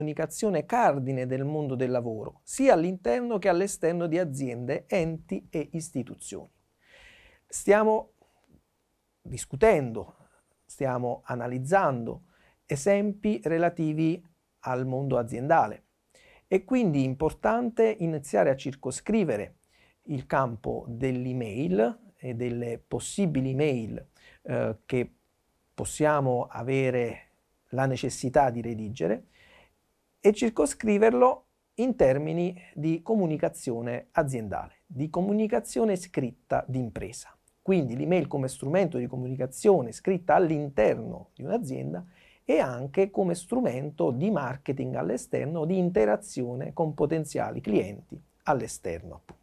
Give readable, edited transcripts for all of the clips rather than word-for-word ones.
comunicazione cardine del mondo del lavoro, sia all'interno che all'esterno di aziende, enti e istituzioni. Stiamo discutendo, stiamo analizzando esempi relativi al mondo aziendale. È quindi importante iniziare a circoscrivere il campo dell'email e delle possibili email che possiamo avere la necessità di redigere e circoscriverlo in termini di comunicazione aziendale, di comunicazione scritta d'impresa. Quindi l'email come strumento di comunicazione scritta all'interno di un'azienda e anche come strumento di marketing all'esterno, di interazione con potenziali clienti all'esterno, appunto.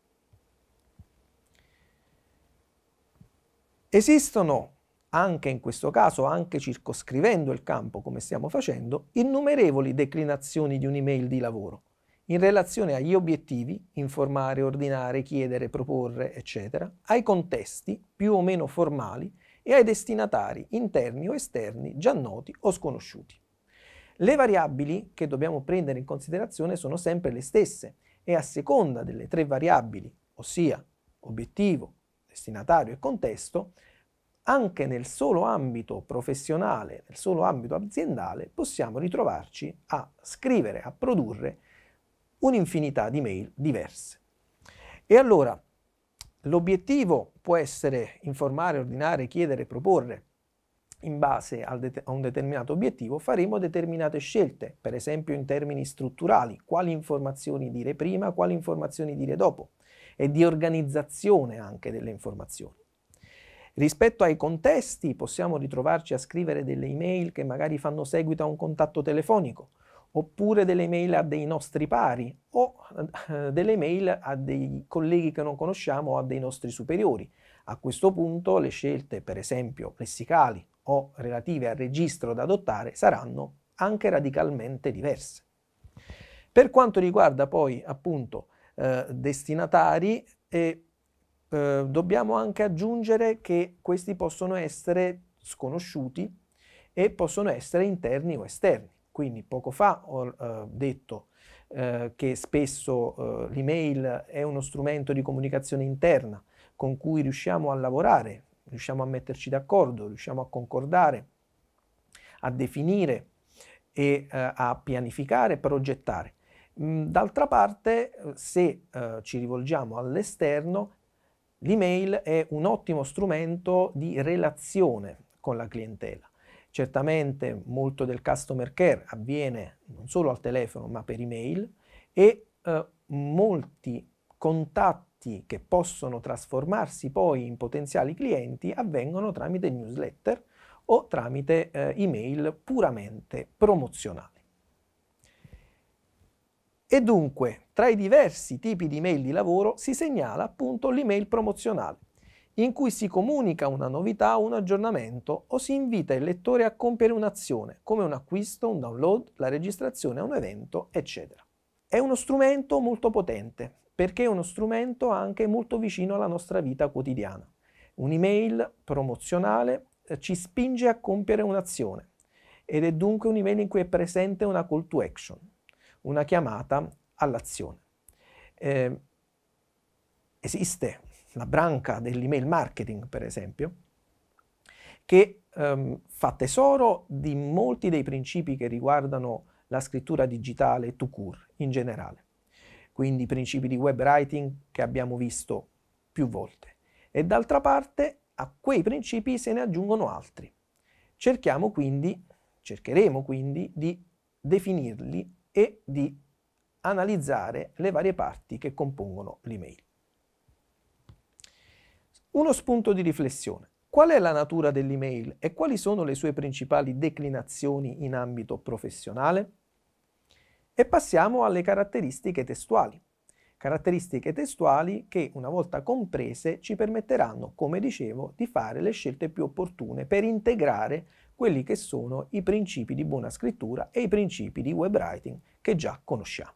Esistono anche in questo caso, anche circoscrivendo il campo come stiamo facendo, innumerevoli declinazioni di un'email di lavoro in relazione agli obiettivi, informare, ordinare, chiedere, proporre, eccetera, ai contesti più o meno formali e ai destinatari interni o esterni già noti o sconosciuti. Le variabili che dobbiamo prendere in considerazione sono sempre le stesse e a seconda delle tre variabili, ossia obiettivo, destinatario e contesto, anche nel solo ambito professionale, nel solo ambito aziendale, possiamo ritrovarci a scrivere, a produrre un'infinità di mail diverse. E allora l'obiettivo può essere informare, ordinare, chiedere, proporre. In base a un determinato obiettivo faremo determinate scelte, per esempio in termini strutturali, quali informazioni dire prima, quali informazioni dire dopo, e di organizzazione anche delle informazioni. Rispetto ai contesti possiamo ritrovarci a scrivere delle email che magari fanno seguito a un contatto telefonico, oppure delle email a dei nostri pari o delle email a dei colleghi che non conosciamo o a dei nostri superiori. A questo punto le scelte, per esempio lessicali o relative al registro da adottare, saranno anche radicalmente diverse. Per quanto riguarda poi appunto destinatari, dobbiamo anche aggiungere che questi possono essere sconosciuti e possono essere interni o esterni. Quindi poco fa ho detto che spesso l'email è uno strumento di comunicazione interna con cui riusciamo a lavorare, riusciamo a metterci d'accordo, riusciamo a concordare, a definire e a pianificare, progettare. D'altra parte, se ci rivolgiamo all'esterno, l'email è un ottimo strumento di relazione con la clientela. Certamente molto del customer care avviene non solo al telefono ma per email e molti contatti che possono trasformarsi poi in potenziali clienti avvengono tramite newsletter o tramite email puramente promozionali. E dunque, tra i diversi tipi di email di lavoro si segnala appunto l'email promozionale, in cui si comunica una novità o un aggiornamento o si invita il lettore a compiere un'azione, come un acquisto, un download, la registrazione a un evento, eccetera. È uno strumento molto potente, perché è uno strumento anche molto vicino alla nostra vita quotidiana. Un'email promozionale ci spinge a compiere un'azione ed è dunque un'email in cui è presente una call to action, una chiamata all'azione. Esiste la branca dell'email marketing, per esempio, che fa tesoro di molti dei principi che riguardano la scrittura digitale tout court in generale. Quindi i principi di web writing che abbiamo visto più volte. E d'altra parte a quei principi se ne aggiungono altri. Cercheremo quindi di definirli e di analizzare le varie parti che compongono l'email. Uno spunto di riflessione. Qual è la natura dell'email e quali sono le sue principali declinazioni in ambito professionale? E passiamo alle caratteristiche testuali. Caratteristiche testuali che, una volta comprese, ci permetteranno, come dicevo, di fare le scelte più opportune per integrare quelli che sono i principi di buona scrittura e i principi di web writing che già conosciamo.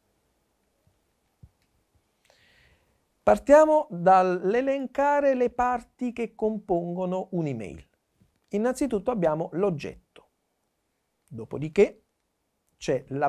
Partiamo dall'elencare le parti che compongono un'email. Innanzitutto abbiamo l'oggetto, dopodiché c'è la